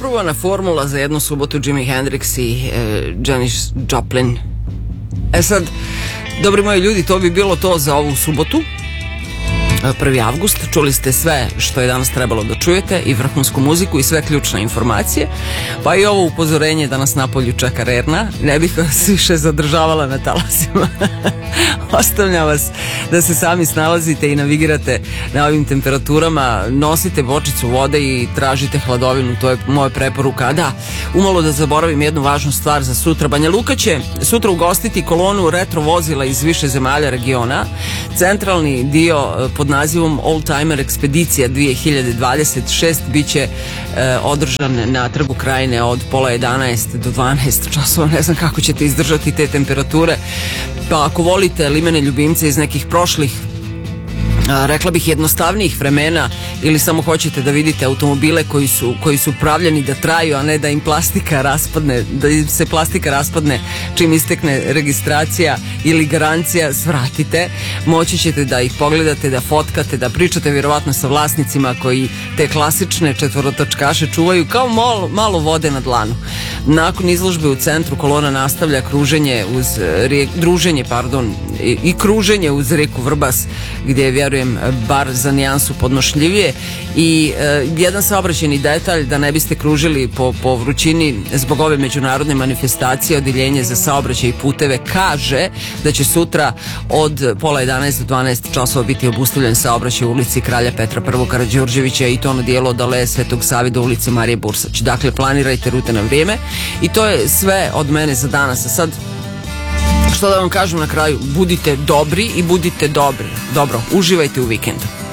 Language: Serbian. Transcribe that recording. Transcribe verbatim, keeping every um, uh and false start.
neprobana formula za jednu subotu, Jimi Hendrix i e, Janis Joplin. E sad, dobri moji ljudi, to bi bilo to za ovu subotu, prvi avgust. Čuli ste sve što je danas trebalo da čujete, i vrhunsku muziku i sve ključne informacije, pa i ovo upozorenje da nas napolju čeka rerna. Ne bih vas više zadržavala na talasima. Ostavljam vas da se sami snalazite i navigirate na ovim temperaturama. Nosite bočicu vode i tražite hladovinu, to je moja preporuka. Da, umalo da zaboravim jednu važnu stvar za sutra. Banja Luka će sutra ugostiti kolonu retro vozila iz više zemalja regiona. Centralni dio pod nazivom Old Timer Ekspedicija dvije hiljade dvadeset šest bit će e, održan na Trgu Krajine od pola jedanaest do dvanaest časova. Ne znam kako ćete izdržati te temperature, pa ako volite limene ljubimce iz nekih prošlih, a, rekla bih jednostavnijih vremena, ili samo hoćete da vidite automobile koji su, koji su pravljeni da traju, a ne da im plastika raspadne, da im se plastika raspadne čim istekne registracija ili garancija, svratite. Moći ćete da ih pogledate, da fotkate, da pričate vjerovatno sa vlasnicima koji te klasične četvorotočkaše čuvaju kao malo, malo vode na dlanu. Nakon izložbe u centru kolona nastavlja kruženje uz rijek, druženje pardon, i, i kruženje uz reku Vrbas, gdje je, vjerujem, bar za nijansu podnošljivije. I e, jedan saobraćajni detalj, da ne biste kružili po, po vrućini zbog ove međunarodne manifestacije, Odeljenje za saobraćaj i puteve kaže da će sutra od pola jedanaest do dvanaest časova biti obustavljen saobraćaj u ulici Kralja Petra I Karađorđevića, i to na dijelu od Aleje Svetog Save do ulice Marije Bursać. Dakle, planirajte rute na vrijeme. I to je sve od mene za danas. A sad, što da vam kažem na kraju, budite dobri i budite dobri. Dobro, uživajte u vikendu.